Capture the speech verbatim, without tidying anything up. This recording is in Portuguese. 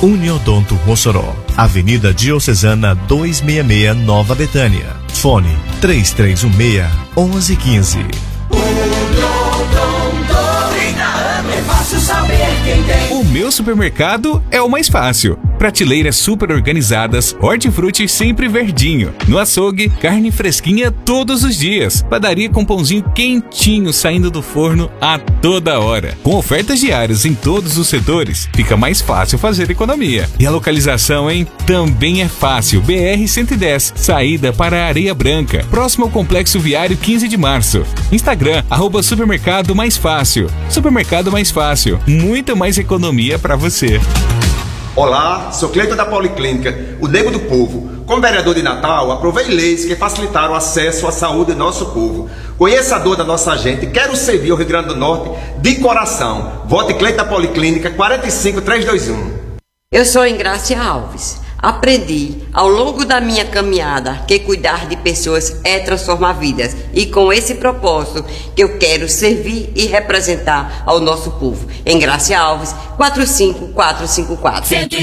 Uniodonto Mossoró, Avenida Diocesana duzentos e sessenta e seis, Nova Betânia. Fone três três um seis, um um um cinco. É fácil saber quem tem. O meu supermercado é o mais fácil. Prateleiras super organizadas, hortifruti sempre verdinho. No açougue, carne fresquinha todos os dias. Padaria com pãozinho quentinho saindo do forno a toda hora. Com ofertas diárias em todos os setores, fica mais fácil fazer economia. E a localização, hein? Também é fácil. B R cento e dez, saída para a Areia Branca, próximo ao Complexo Viário quinze de março. Instagram, arroba Supermercado Mais Fácil. Supermercado Mais Fácil. Muito mais economia para você. Olá, sou Cleiton da Policlínica, o Nego do Povo. Como vereador de Natal, aprovei leis que facilitaram o acesso à saúde do nosso povo. Conheça a dor da nossa gente, quero servir o Rio Grande do Norte de coração. Vote Cleiton da Policlínica, quatro cinco três dois um. Eu sou Ingrácia Alves. Aprendi ao longo da minha caminhada que cuidar de pessoas é transformar vidas. E com esse propósito que eu quero servir e representar ao nosso povo. Ingrácia Alves, quatro cinco quatro cinco quatro.